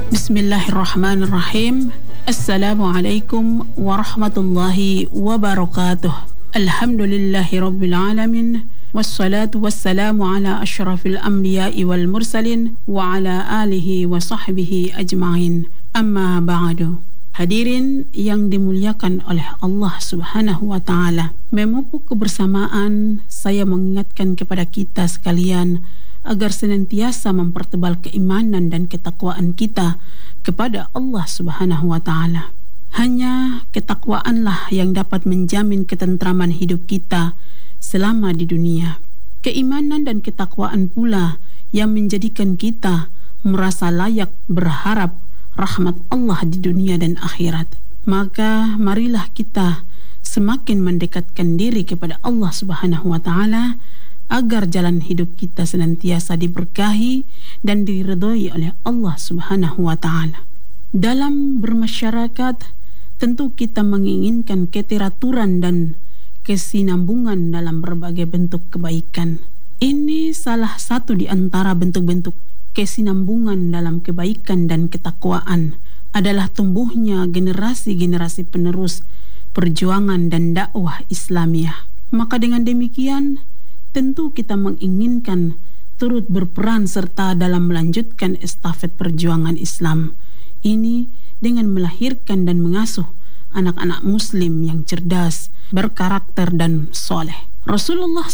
Bismillahirrahmanirrahim. Assalamualaikum warahmatullahi wabarakatuh. Alhamdulillahi rabbil alamin. Wassalatu wassalamu ala ashrafil anbiya'i wal mursalin wa ala alihi wa sahbihi ajma'in. Amma ba'du. Hadirin yang dimuliakan oleh Allah Subhanahu wa ta'ala, memupuk kebersamaan, saya mengingatkan kepada kita sekalian agar senantiasa mempertebal keimanan dan ketakwaan kita kepada Allah Subhanahu wa ta'ala. Hanya ketakwaanlah yang dapat menjamin ketentraman hidup kita selama di dunia. Keimanan dan ketakwaan pula yang menjadikan kita merasa layak berharap rahmat Allah di dunia dan akhirat. Maka marilah kita semakin mendekatkan diri kepada Allah Subhanahu wa ta'ala agar jalan hidup kita senantiasa diberkahi dan diridhoi oleh Allah Subhanahu wa ta'ala. Dalam bermasyarakat, tentu kita menginginkan keteraturan dan kesinambungan dalam berbagai bentuk kebaikan. Ini salah satu di antara bentuk-bentuk kesinambungan dalam kebaikan dan ketakwaan adalah tumbuhnya generasi-generasi penerus perjuangan dan dakwah Islamiyah. Maka dengan demikian, tentu kita menginginkan turut berperan serta dalam melanjutkan estafet perjuangan Islam ini dengan melahirkan dan mengasuh anak-anak muslim yang cerdas, berkarakter dan soleh. Rasulullah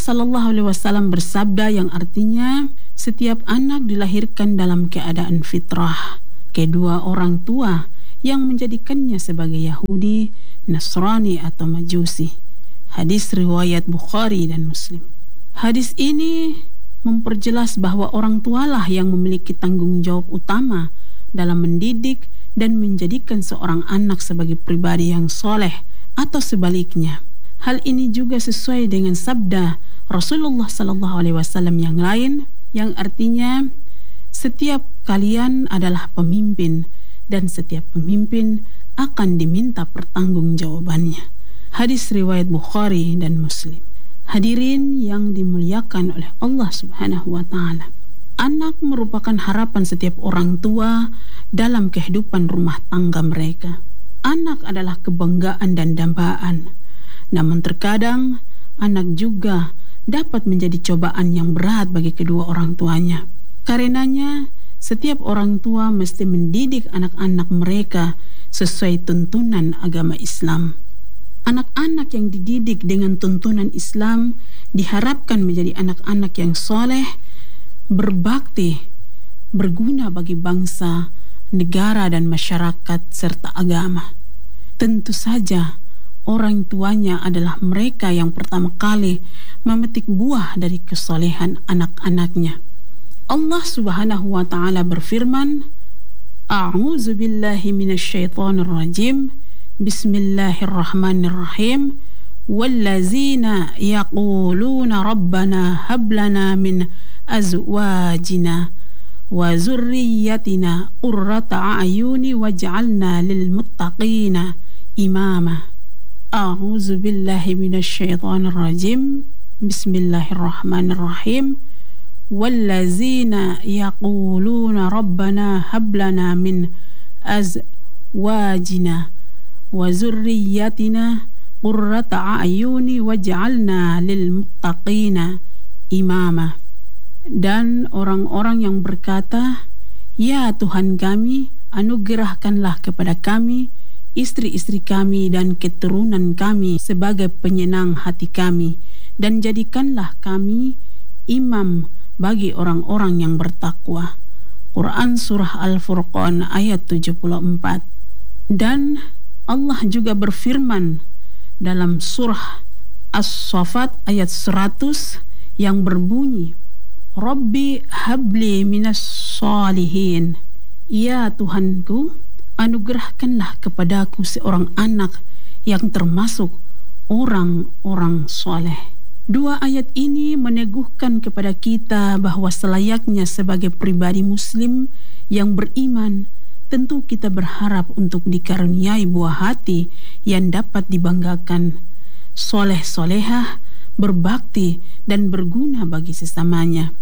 SAW bersabda yang artinya setiap anak dilahirkan dalam keadaan fitrah. Kedua orang tua yang menjadikannya sebagai Yahudi, Nasrani atau Majusi. Hadis riwayat Bukhari dan Muslim. Hadis ini memperjelas bahwa orang tualah yang memiliki tanggung jawab utama dalam mendidik dan menjadikan seorang anak sebagai pribadi yang soleh atau sebaliknya. Hal ini juga sesuai dengan sabda Rasulullah SAW yang lain yang artinya setiap kalian adalah pemimpin dan setiap pemimpin akan diminta pertanggungjawabannya. Hadis riwayat Bukhari dan Muslim. Hadirin yang dimuliakan oleh Allah Subhanahu wa ta'ala, anak merupakan harapan setiap orang tua dalam kehidupan rumah tangga mereka. Anak adalah kebanggaan dan dambaan. Namun terkadang anak juga dapat menjadi cobaan yang berat bagi kedua orang tuanya. Karenanya setiap orang tua mesti mendidik anak-anak mereka sesuai tuntunan agama Islam. Anak-anak yang dididik dengan tuntunan Islam diharapkan menjadi anak-anak yang soleh, berbakti, berguna bagi bangsa, negara dan masyarakat serta agama. Tentu saja orang tuanya adalah mereka yang pertama kali memetik buah dari kesolehan anak-anaknya. Allah Subhanahu wa ta'ala berfirman, A'udzu billahi minasyaitonir rajim. Bismillahirrahmanirrahim. Wallazina yaquluna rabbana hab lana min azwajina wa zurriyyatina qurrata a'yuni waj'alna lil muttaqina imama. A'udzu billahi minasyaitonir rajim. Bismillahirrahmanirrahim. Wallazina yaquluna rabbana hab lana min azwajina wa zurriyyatina qurrata a'yuni waj'alna lil muttaqina imama. Dan orang-orang yang berkata, Ya Tuhan kami, anugerahkanlah kepada kami istri-istri kami dan keturunan kami sebagai penyenang hati kami, dan jadikanlah kami imam bagi orang-orang yang bertakwa. Quran Surah Al-Furqan ayat 74. Dan Allah juga berfirman dalam Surah As-Saffat ayat 100 yang berbunyi, Rabbi habli minas salihin. Ya Tuhanku, anugerahkanlah kepadaku seorang anak yang termasuk orang-orang soleh. Dua ayat ini meneguhkan kepada kita bahwa selayaknya sebagai pribadi muslim yang beriman, tentu kita berharap untuk dikaruniai buah hati yang dapat dibanggakan, soleh-solehah, berbakti dan berguna bagi sesamanya.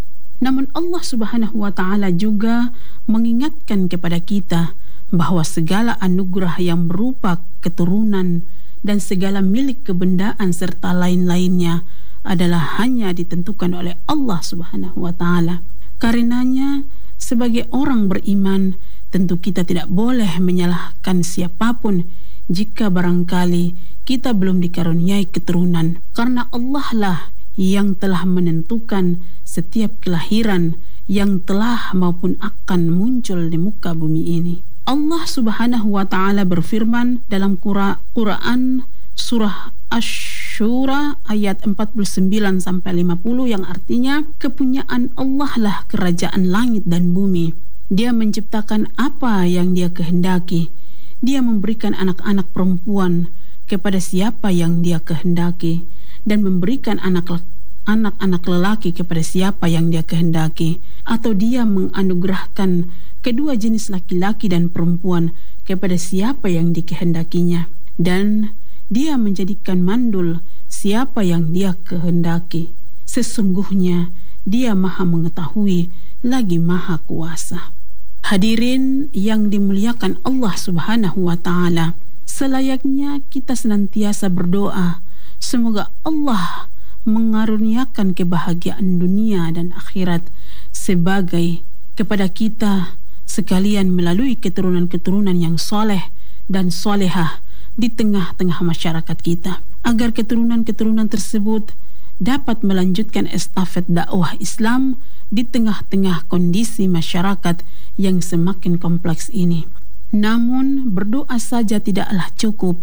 Namun Allah Subhanahu wa Ta'ala juga mengingatkan kepada kita bahwa segala anugerah yang berupa keturunan dan segala milik kebendaan serta lain-lainnya adalah hanya ditentukan oleh Allah Subhanahu wa Ta'ala. Karenanya, sebagai orang beriman, tentu kita tidak boleh menyalahkan siapapun jika barangkali kita belum dikaruniai keturunan, karena Allah lah yang telah menentukan setiap kelahiran yang telah maupun akan muncul di muka bumi ini. Allah Subhanahu wa Ta'ala berfirman dalam Quran surah Asy-Syura ayat 49 sampai 50 yang artinya, kepunyaan Allah lah kerajaan langit dan bumi. Dia menciptakan apa yang Dia kehendaki. Dia memberikan anak-anak perempuan kepada siapa yang Dia kehendaki dan memberikan anak-anak lelaki kepada siapa yang Dia kehendaki, atau Dia menganugerahkan kedua jenis laki-laki dan perempuan kepada siapa yang dikehendakinya, dan Dia menjadikan mandul siapa yang Dia kehendaki. Sesungguhnya Dia Maha Mengetahui lagi Maha Kuasa. Hadirin yang dimuliakan Allah Subhanahu wa Ta'ala, selayaknya kita senantiasa berdoa semoga Allah mengaruniakan kebahagiaan dunia dan akhirat sebagai kepada kita sekalian melalui keturunan-keturunan yang soleh dan solehah di tengah-tengah masyarakat kita, agar keturunan-keturunan tersebut dapat melanjutkan estafet dakwah Islam di tengah-tengah kondisi masyarakat yang semakin kompleks ini. Namun berdoa saja tidaklah cukup.